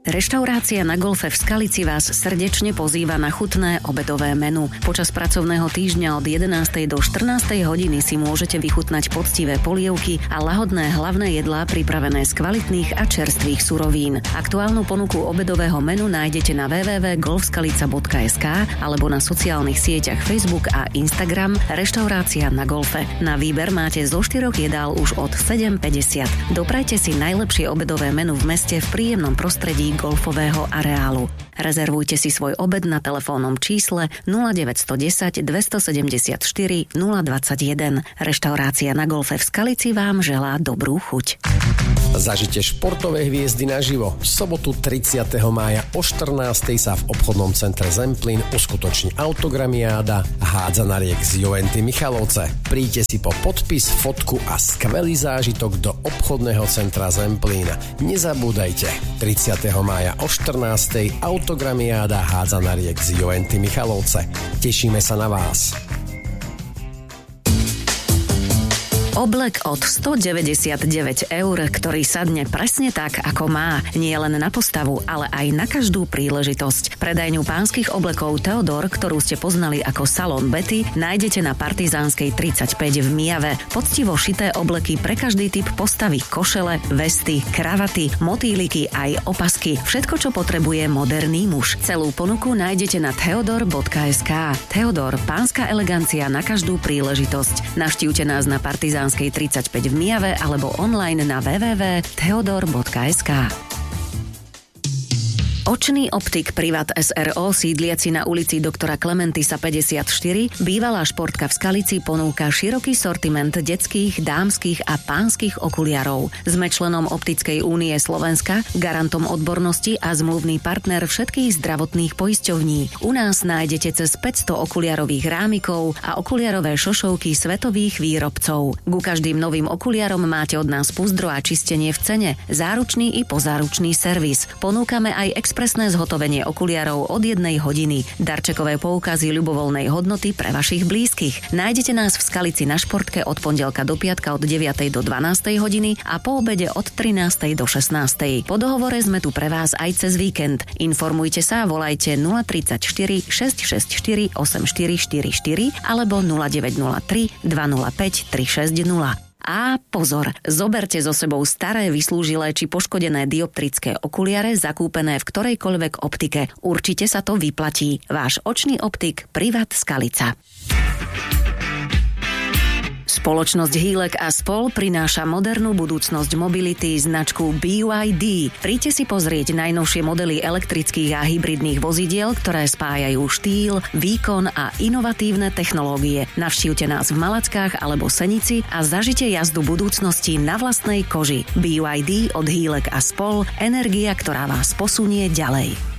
Reštaurácia na golfe v Skalici vás srdečne pozýva na chutné obedové menu. Počas pracovného týždňa od 11. do 14. hodiny si môžete vychutnať poctivé polievky a lahodné hlavné jedlá pripravené z kvalitných a čerstvých surovín. Aktuálnu ponuku obedového menu nájdete na www.golfskalica.sk alebo na sociálnych sieťach Facebook a Instagram Reštaurácia na golfe. Na výber máte zo 4 jedál už od 7,50. Doprajte si najlepšie obedové menu v meste v príjemnom prostredí golfového areálu. Rezervujte si svoj obed na telefónnom čísle 0910 274 021. Reštaurácia na golfe v Skalici vám želá dobrú chuť. Zažite športové hviezdy naživo. V sobotu 30. mája o 14. sa v obchodnom centre Zemplín uskutoční autogramiáda Hádzanariek z Juventy Michalovce. Príďte si po podpis, fotku a skvelý zážitok do obchodného centra Zemplín. Nezabúdajte, 30. mája o 14. autogramiáda Hádzanariek z Juventy Michalovce. Tešíme sa na vás. Oblek od 199 eur, ktorý sadne presne tak, ako má. Nie len na postavu, ale aj na každú príležitosť. Predajňu pánskych oblekov Theodor, ktorú ste poznali ako Salon Betty, nájdete na Partizánskej 35 v Mijave. Poctivo šité obleky pre každý typ postavy, košele, vesty, kravaty, motýliky aj opasky. Všetko, čo potrebuje moderný muž. Celú ponuku nájdete na theodor.sk. Theodor, pánska elegancia na každú príležitosť. Navštívte nás na Partizánskej 35 v Mijave alebo online na www.theodor.sk. Očný optik Privat SRO sídliaci na ulici doktora Klementisa 54, bývalá športka v Skalici, ponúka široký sortiment detských, dámskych a pánskych okuliarov. Sme členom Optickej únie Slovenska, garantom odbornosti a zmluvný partner všetkých zdravotných poisťovní. U nás nájdete cez 500 okuliarových rámikov a okuliarové šošovky svetových výrobcov. Ku každým novým okuliarom máte od nás púzdro a čistenie v cene, záručný i pozáručný servis. Ponúkame aj expresné zhotovenie okuliarov od 1 hodiny. Darčekové poukazy ľubovoľnej hodnoty pre vašich blízkych. Nájdete nás v Skalici na Športke od pondelka do piatka od 9. do 12. hodiny a po obede od 13. do 16. Po dohovore sme tu pre vás aj cez víkend. Informujte sa, volajte 034 664 8444 alebo 0903 205 360. A pozor, zoberte so sebou staré, vyslúžilé či poškodené dioptrické okuliare zakúpené v ktorejkoľvek optike. Určite sa to vyplatí. Váš očný optik Privat Skalica. Spoločnosť Hýlek a spol prináša modernú budúcnosť mobility značku BYD. Príďte si pozrieť najnovšie modely elektrických a hybridných vozidiel, ktoré spájajú štýl, výkon a inovatívne technológie. Navštívte nás v Malackách alebo Senici a zažite jazdu budúcnosti na vlastnej koži. BYD od Hýlek a spol, energia, ktorá vás posunie ďalej.